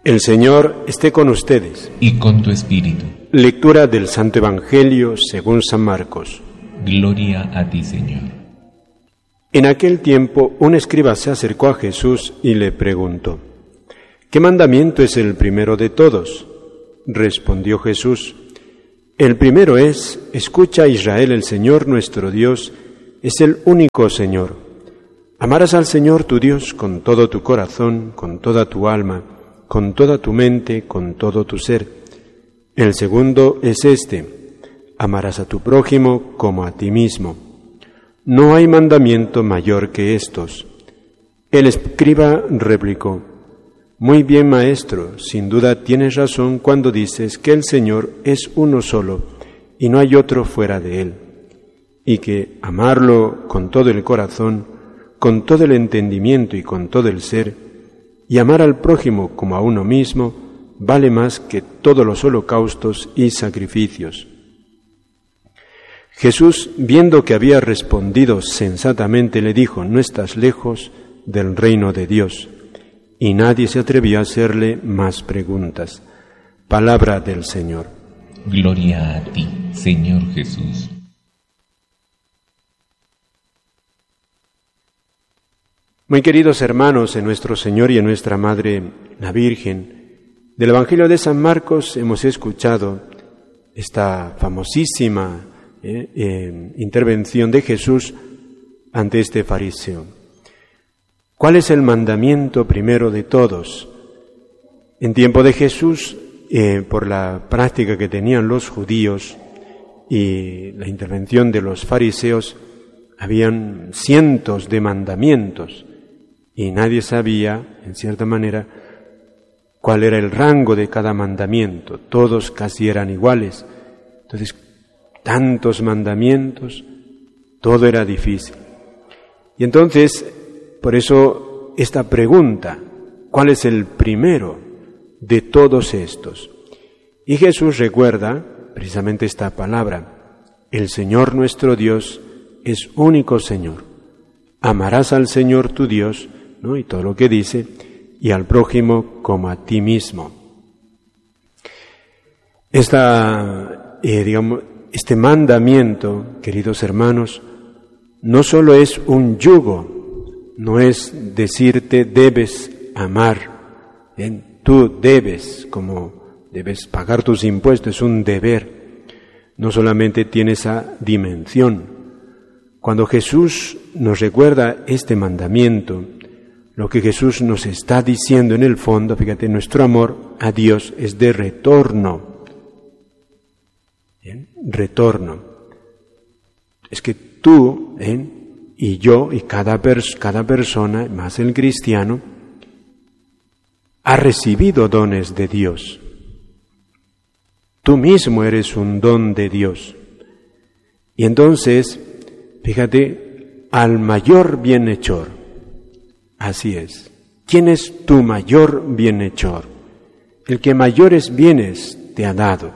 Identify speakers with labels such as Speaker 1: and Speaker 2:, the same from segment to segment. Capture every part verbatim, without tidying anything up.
Speaker 1: El Señor esté con ustedes.
Speaker 2: Y con tu espíritu.
Speaker 1: Lectura del Santo Evangelio según San Marcos.
Speaker 2: Gloria a ti, Señor.
Speaker 1: En aquel tiempo, un escriba se acercó a Jesús y le preguntó: ¿qué mandamiento es el primero de todos? Respondió Jesús: el primero es: escucha, Israel, el Señor nuestro Dios es el único Señor. Amarás al Señor tu Dios con todo tu corazón, con toda tu alma, con toda tu mente, con todo tu ser. El segundo es este: amarás a tu prójimo como a ti mismo. No hay mandamiento mayor que estos. El escriba replicó: muy bien, maestro, sin duda tienes razón cuando dices que el Señor es uno solo y no hay otro fuera de Él, y que amarlo con todo el corazón, con todo el entendimiento y con todo el ser, y amar al prójimo como a uno mismo, vale más que todos los holocaustos y sacrificios. Jesús, viendo que había respondido sensatamente, le dijo: no estás lejos del reino de Dios. Y nadie se atrevió a hacerle más preguntas. Palabra del Señor.
Speaker 2: Gloria a ti, Señor Jesús.
Speaker 1: Muy queridos hermanos en nuestro Señor y en nuestra Madre, la Virgen, del Evangelio de San Marcos hemos escuchado esta famosísima eh, eh, intervención de Jesús ante este fariseo. ¿Cuál es el mandamiento primero de todos? En tiempo de Jesús, eh, por la práctica que tenían los judíos y la intervención de los fariseos, habían cientos de mandamientos y nadie sabía, en cierta manera, cuál era el rango de cada mandamiento. Todos casi eran iguales. Entonces, tantos mandamientos, todo era difícil. Y entonces, por eso, esta pregunta: ¿cuál es el primero de todos estos? Y Jesús recuerda precisamente esta palabra: el Señor nuestro Dios es único Señor. Amarás al Señor tu Dios, ¿no? Y todo lo que dice, y al prójimo como a ti mismo. Esta, eh, digamos, este mandamiento, queridos hermanos, no solo es un yugo, no es decirte debes amar, ¿bien? Tú debes, como debes pagar tus impuestos, es un deber. No solamente tiene esa dimensión. Cuando Jesús nos recuerda este mandamiento, lo que Jesús nos está diciendo en el fondo, fíjate, nuestro amor a Dios es de retorno. ¿Bien? Retorno. Es que tú, ¿eh? y yo, y cada, pers- cada persona, más el cristiano, ha recibido dones de Dios. Tú mismo eres un don de Dios. Y entonces, fíjate, al mayor bienhechor, así es. ¿Quién es tu mayor bienhechor? El que mayores bienes te ha dado.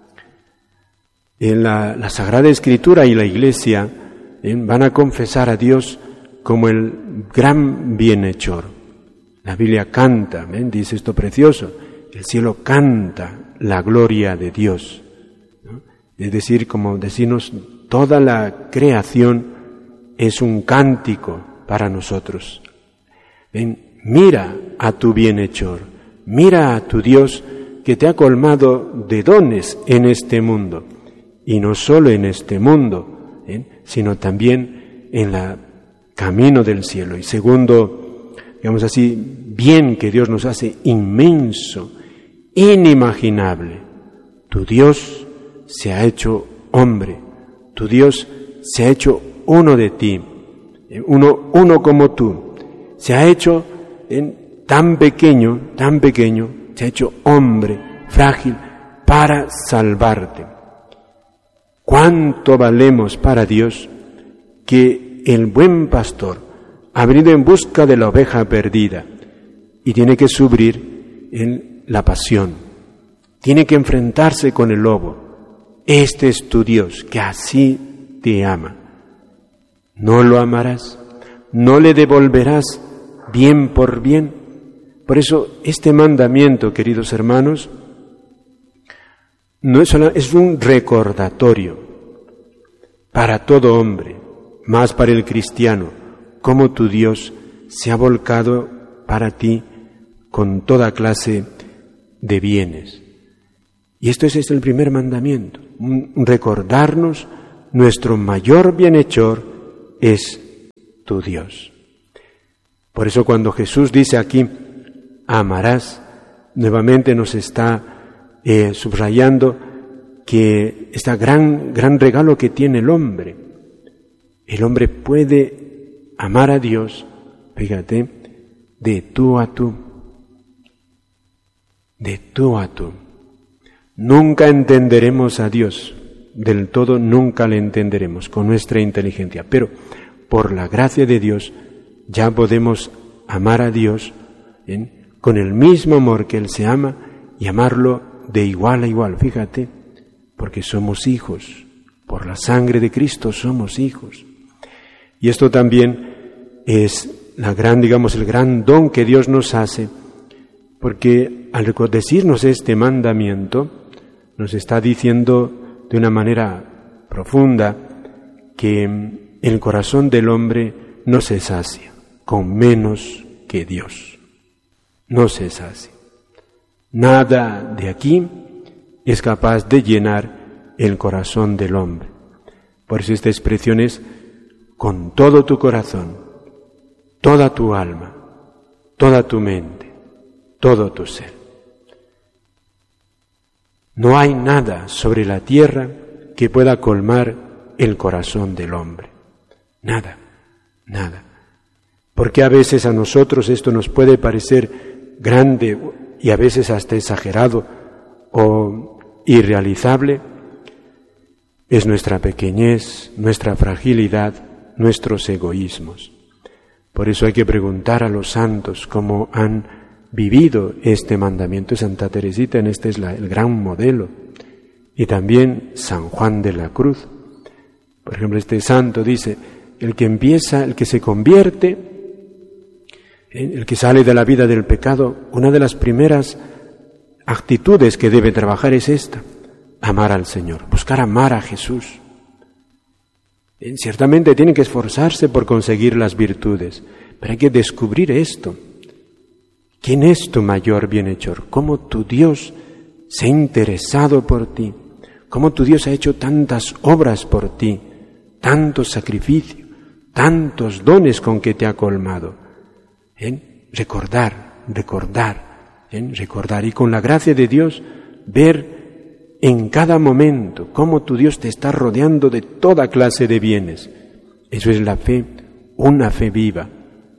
Speaker 1: En la, la Sagrada Escritura y la Iglesia ¿eh? van a confesar a Dios como el gran bienhechor. La Biblia canta, ¿eh? dice esto precioso: el cielo canta la gloria de Dios, ¿no? Es decir, como decirnos, toda la creación es un cántico para nosotros. Ven, mira a tu bienhechor, mira a tu Dios que te ha colmado de dones en este mundo, y no solo en este mundo, ¿eh? sino también en el camino del cielo. Y segundo, digamos así, bien que Dios nos hace inmenso, inimaginable. Tu Dios se ha hecho hombre, tu Dios se ha hecho uno de ti, uno, uno como tú, se ha hecho en, tan pequeño, tan pequeño, se ha hecho hombre, frágil, para salvarte. ¿Cuánto valemos para Dios que el buen pastor ha venido en busca de la oveja perdida y tiene que sufrir en la pasión, tiene que enfrentarse con el lobo? Este es tu Dios, que así te ama. ¿No lo amarás? ¿No le devolverás bien por bien? Por eso este mandamiento, queridos hermanos, no es, solo, es un recordatorio para todo hombre, más para el cristiano, cómo tu Dios se ha volcado para ti con toda clase de bienes. Y esto es, es el primer mandamiento, un, recordarnos nuestro mayor bienhechor es tu Dios. Por eso cuando Jesús dice aquí, amarás, nuevamente nos está eh, subrayando que este gran, gran regalo que tiene el hombre, el hombre puede amar a Dios, fíjate, de tú a tú, de tú a tú. Nunca entenderemos a Dios, del todo nunca le entenderemos con nuestra inteligencia, pero por la gracia de Dios ya podemos amar a Dios ¿eh? con el mismo amor que Él se ama y amarlo de igual a igual, fíjate, porque somos hijos, por la sangre de Cristo somos hijos. Y esto también es la gran, digamos, el gran don que Dios nos hace, porque al decirnos este mandamiento, nos está diciendo de una manera profunda que el corazón del hombre no se sacia con menos que Dios. No se sacia. Nada de aquí es capaz de llenar el corazón del hombre. Por eso esta expresión es con todo tu corazón, toda tu alma, toda tu mente, todo tu ser. No hay nada sobre la tierra que pueda colmar el corazón del hombre. Nada, nada. Porque a veces a nosotros esto nos puede parecer grande y a veces hasta exagerado o irrealizable. Es nuestra pequeñez, nuestra fragilidad, nuestros egoísmos. Por eso hay que preguntar a los santos cómo han vivido este mandamiento. Santa Teresita en este es la, el gran modelo, y también San Juan de la Cruz. Por ejemplo, este santo dice, el que empieza, el que se convierte, el que sale de la vida del pecado, una de las primeras actitudes que debe trabajar es esta, amar al Señor, buscar amar a Jesús. Ciertamente tiene que esforzarse por conseguir las virtudes, pero hay que descubrir esto. ¿Quién es tu mayor bienhechor? ¿Cómo tu Dios se ha interesado por ti? ¿Cómo tu Dios ha hecho tantas obras por ti? Tantos sacrificios, tantos dones con que te ha colmado. ¿Eh? Recordar, recordar, ¿eh? recordar. Y con la gracia de Dios, ver en cada momento cómo tu Dios te está rodeando de toda clase de bienes. Eso es la fe, una fe viva.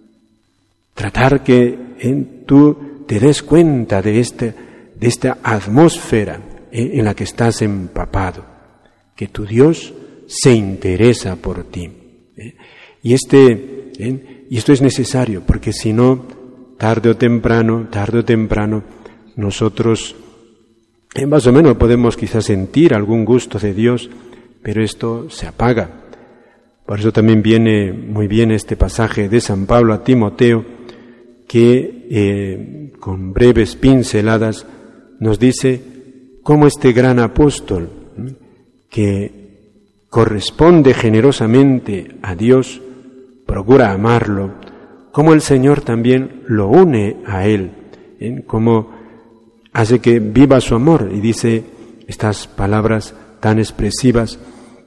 Speaker 1: Tratar que ¿eh? tú te des cuenta de, este, de esta atmósfera ¿eh? en la que estás empapado, que tu Dios se interesa por ti. ¿eh? Y, este, ¿eh? y esto es necesario, porque si no, tarde o temprano, tarde o temprano, nosotros eh, más o menos podemos quizás sentir algún gusto de Dios, pero esto se apaga. Por eso también viene muy bien este pasaje de San Pablo a Timoteo, que eh, con breves pinceladas nos dice cómo este gran apóstol ¿eh? que corresponde generosamente a Dios, procura amarlo, cómo el Señor también lo une a Él, ¿eh? cómo hace que viva su amor, y dice estas palabras tan expresivas.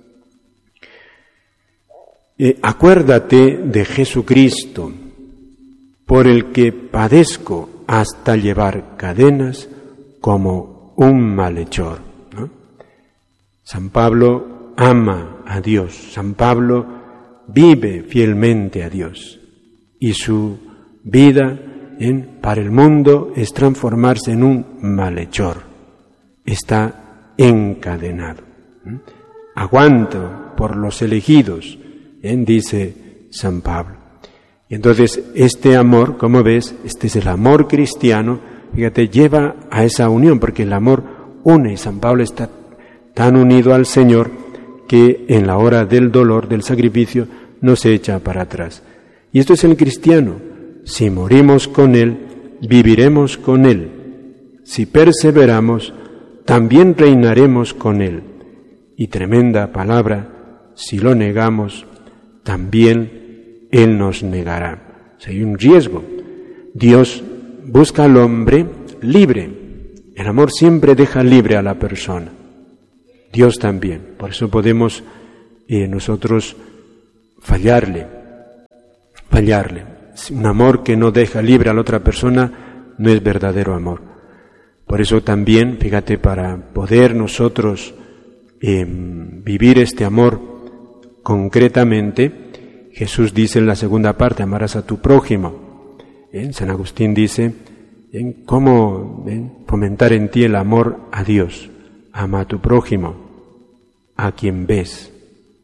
Speaker 1: Eh, acuérdate de Jesucristo, por el que padezco hasta llevar cadenas como un malhechor. ¿no? San Pablo ama a Dios, San Pablo vive fielmente a Dios, y su vida ¿eh? para el mundo es transformarse en un malhechor. Está encadenado. ¿eh? Aguanto por los elegidos, ¿eh? dice San Pablo. Y entonces este amor, como ves, este es el amor cristiano, fíjate, lleva a esa unión, porque el amor une. San Pablo está tan unido al Señor que en la hora del dolor, del sacrificio, no se echa para atrás. Y esto es el cristiano. Si morimos con Él, viviremos con Él. Si perseveramos, también reinaremos con Él. Y tremenda palabra, si lo negamos, también Él nos negará. O sea, hay un riesgo. Dios busca al hombre libre. El amor siempre deja libre a la persona. Dios también. Por eso podemos eh, nosotros fallarle, fallarle. Un amor que no deja libre a la otra persona no es verdadero amor. Por eso también, fíjate, para poder nosotros eh, vivir este amor concretamente, Jesús dice en la segunda parte, amarás a tu prójimo. ¿Eh? San Agustín dice, ¿eh? ¿cómo eh? fomentar en ti el amor a Dios? Ama a tu prójimo, a quien ves.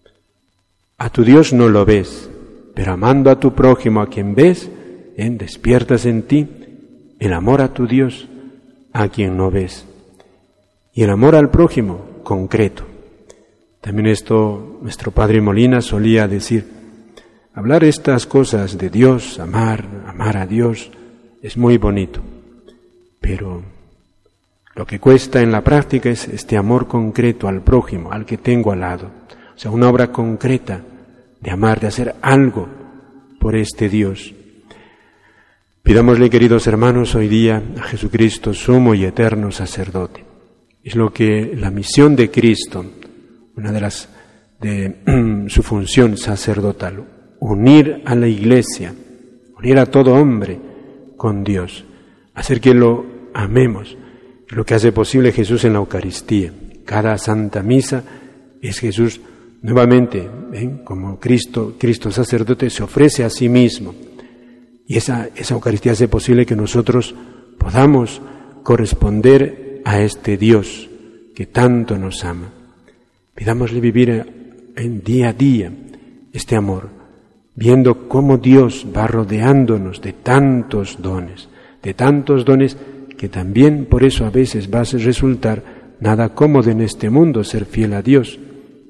Speaker 1: A tu Dios no lo ves, pero amando a tu prójimo, a quien ves, ¿eh? despiertas en ti el amor a tu Dios, a quien no ves. Y el amor al prójimo, concreto. También esto nuestro Padre Molina solía decir, hablar estas cosas de Dios, amar, amar a Dios, es muy bonito, pero lo que cuesta en la práctica es este amor concreto al prójimo, al que tengo al lado. O sea, una obra concreta de amar, de hacer algo por este Dios. Pidámosle, queridos hermanos, hoy día a Jesucristo, sumo y eterno sacerdote. Es lo que la misión de Cristo, una de las de su función sacerdotal, unir a la Iglesia, unir a todo hombre con Dios, hacer que lo amemos. Lo que hace posible Jesús en la Eucaristía. Cada Santa Misa es Jesús nuevamente, ¿eh? como Cristo, Cristo sacerdote, se ofrece a sí mismo. Y esa, esa Eucaristía hace posible que nosotros podamos corresponder a este Dios que tanto nos ama. Pidámosle vivir en día a día este amor, viendo cómo Dios va rodeándonos de tantos dones, de tantos dones que también por eso a veces va a resultar nada cómodo en este mundo ser fiel a Dios.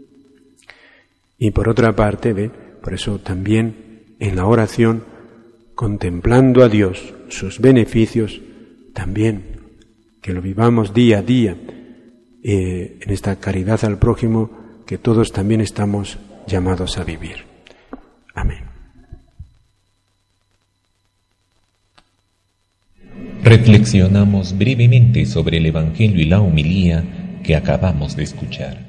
Speaker 1: Y por otra parte, ¿ve? Por eso también en la oración, contemplando a Dios, sus beneficios, también que lo vivamos día a día eh, en esta caridad al prójimo que todos también estamos llamados a vivir. Amén.
Speaker 2: Reflexionamos brevemente sobre el Evangelio y la homilía que acabamos de escuchar.